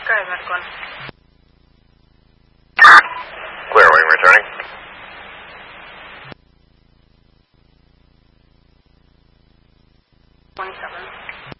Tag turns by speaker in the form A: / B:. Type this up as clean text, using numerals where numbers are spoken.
A: Go ahead, medical one.
B: Clear wing returning.
A: 27.